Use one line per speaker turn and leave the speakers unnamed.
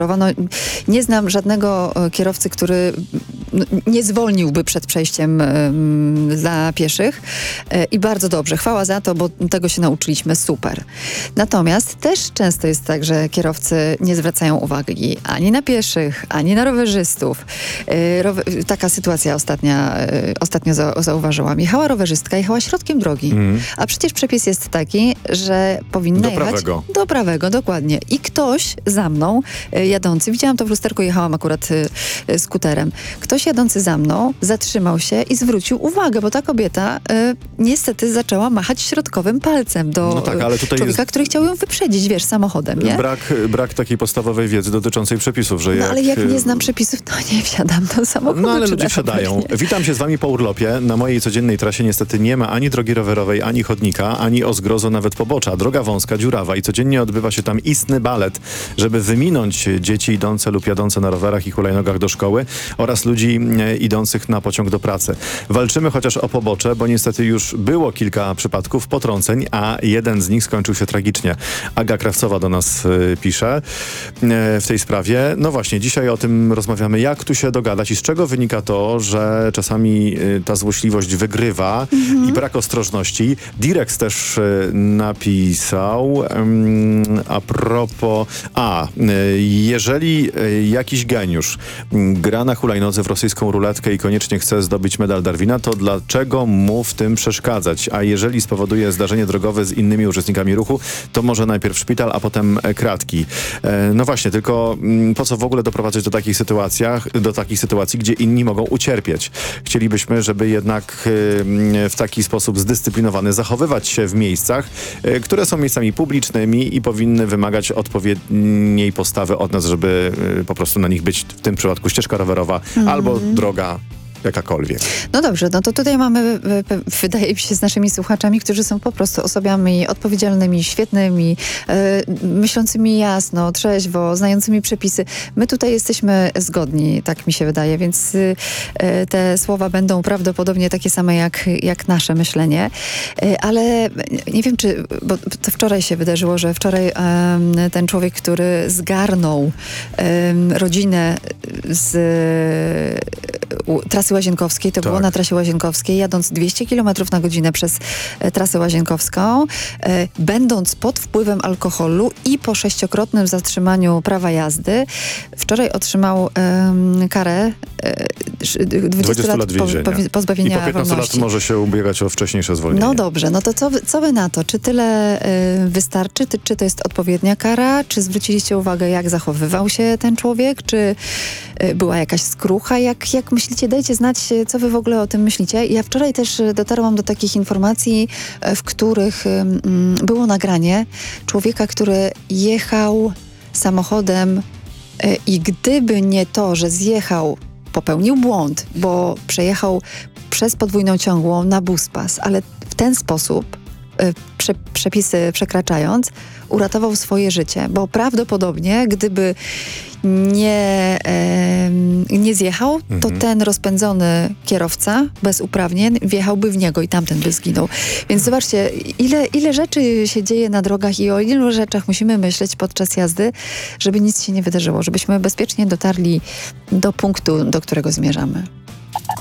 No, nie znam żadnego kierowcy, który nie zwolniłby przed przejściem dla pieszych i bardzo dobrze. Chwała za to, bo tego się nauczyliśmy. Super. Natomiast też często jest tak, że kierowcy nie zwracają uwagi ani na pieszych, ani na rowerzystów. Taka sytuacja ostatnio zauważyłam. Jechała rowerzystka, jechała środkiem drogi, a przecież przepis jest taki, że powinna jechać do prawego, dokładnie. I ktoś za mną jadący, widziałam to w lusterku, jechałam akurat skuterem. Ktoś jadący za mną zatrzymał się i zwrócił uwagę, bo ta kobieta niestety zaczęła machać środkowym palcem do człowieka, który chciał ją wyprzedzić, samochodem, nie?
Brak takiej podstawowej wiedzy dotyczącej przepisów, że
ale jak nie znam przepisów, to nie wsiadam do samochodu.
No ale ludzie wsiadają. Witam się z wami po urlopie. Na mojej codziennej trasie niestety nie ma ani drogi rowerowej, ani chodnika, ani o zgrozo nawet pobocza. Droga wąska, dziurawa i codziennie odbywa się tam istny balet, żeby wyminąć dzieci idące lub jadące na rowerach i hulajnogach do szkoły oraz ludzi idących na pociąg do pracy. Walczymy chociaż o pobocze, bo niestety już było kilka przypadków potrąceń, a jeden z nich skończył się tragicznie. Aga Krawcowa do nas pisze w tej sprawie. No właśnie, dzisiaj o tym rozmawiamy, jak tu się dogadać i z czego wynika to, że czasami ta złośliwość wygrywa i brak ostrożności. Direx też napisał a propos jeżeli jakiś geniusz gra na hulajnodze w rosyjską ruletkę i koniecznie chce zdobyć medal Darwina, to dlaczego mu w tym przeszkadzać? A jeżeli spowoduje zdarzenie drogowe z innymi uczestnikami ruchu, to może najpierw szpital, a potem kratki. No właśnie, tylko po co w ogóle doprowadzać do takich sytuacji, gdzie inni mogą ucierpieć? Chcielibyśmy, żeby jednak w taki sposób zdyscyplinowany zachowywać się w miejscach, które są miejscami publicznymi i powinny wymagać odpowiedniej postawy od nas, żeby po prostu na nich być, w tym przypadku ścieżka rowerowa albo droga jakakolwiek.
No dobrze, no to tutaj mamy, wydaje mi się, z naszymi słuchaczami, którzy są po prostu osobami odpowiedzialnymi, świetnymi, myślącymi jasno, trzeźwo, znającymi przepisy. My tutaj jesteśmy zgodni, tak mi się wydaje, więc te słowa będą prawdopodobnie takie same jak nasze myślenie. Ale nie wiem, bo to wczoraj się wydarzyło, że wczoraj ten człowiek, który zgarnął rodzinę z trasy Łazienkowskiej, to było na trasie Łazienkowskiej, jadąc 200 km na godzinę przez trasę Łazienkowską, będąc pod wpływem alkoholu i po 6-krotnym zatrzymaniu prawa jazdy, wczoraj otrzymał karę
20 lat więzienia.
Pozbawienia
I po 15
wolności.
lat może się ubiegać o wcześniejsze zwolnienie.
No dobrze, no to co wy na to? Czy tyle wystarczy? Czy to jest odpowiednia kara? Czy zwróciliście uwagę, jak zachowywał się ten człowiek? Czy była jakaś skrucha? Jak myślicie? Dajcie znać, co wy w ogóle o tym myślicie. Ja wczoraj też dotarłam do takich informacji, w których było nagranie człowieka, który jechał samochodem i gdyby nie to, że zjechał, popełnił błąd, bo przejechał przez podwójną ciągłą na buspas, ale w ten sposób, przepisy przekraczając, uratował swoje życie, bo prawdopodobnie gdyby nie zjechał, to ten rozpędzony kierowca bez uprawnień wjechałby w niego i tamten by zginął. Więc zobaczcie, ile rzeczy się dzieje na drogach i o ilu rzeczach musimy myśleć podczas jazdy, żeby nic się nie wydarzyło, żebyśmy bezpiecznie dotarli do punktu, do którego zmierzamy.